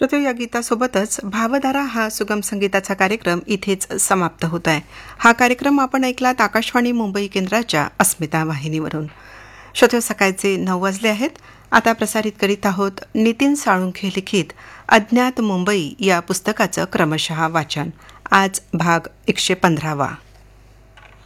श्रोते, या गीतासोबतच भावधारा हा सुगम संगीताचा कार्यक्रम इथेच समाप्त होत आहे. हा कार्यक्रम आपण ऐकलात आकाशवाणी मुंबई केंद्राच्या अस्मिता वाहिनीवरून. श्रोते, सकाळचे 9 वाजले आहेत. आता प्रसारित करीत आहोत नितीन साळुंखे लिखित अज्ञात मुंबई या पुस्तकाचं क्रमशः वाचन. आज भाग 115.